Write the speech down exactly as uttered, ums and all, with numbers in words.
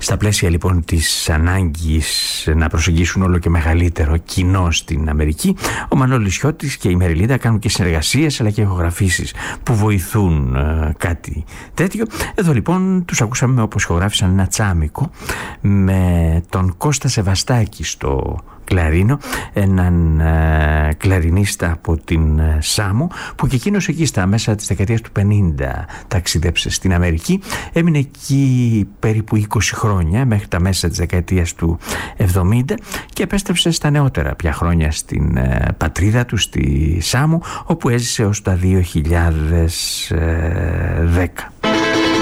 Στα πλαίσια λοιπόν της ανάγκης να προσεγγίσουν όλο και μεγαλύτερο κοινό στην Αμερική, ο Μανώλης Χιώτης και η Μεριλίντα κάνουν και συνεργασίες αλλά και ηχογραφήσεις που βοηθούν ε, κάτι τέτοιο. Εδώ λοιπόν τους ακούσαμε όπως ηχογράφησαν ένα τσάμικο με τον Κώστα Σεβαστάκη στο κλαρίνο, έναν ε, κλαρινίστα από την ε, Σάμο, που και εκείνος εκεί στα μέσα της δεκαετίας του πενήντα ταξίδεψε στην Αμερική, έμεινε εκεί περίπου είκοσι χρόνια μέχρι τα μέσα της δεκαετίας του εβδομήντα και επέστρεψε στα νεότερα πια χρόνια στην ε, πατρίδα του, στη Σάμο, όπου έζησε ως τα δύο χιλιάδες δέκα.